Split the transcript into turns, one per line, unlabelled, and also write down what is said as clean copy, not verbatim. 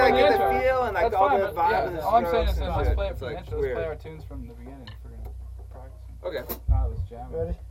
gotta get
intro.
the feel and like
That's
all
fine,
the
but
vibe
yeah,
and the
all I'm saying is
strokes and
let's
shit.
play it
It's
from the
like
intro. Let's play
weird.
our tunes from the beginning if we're gonna practice.
Okay.
No, let's jam.
Ready?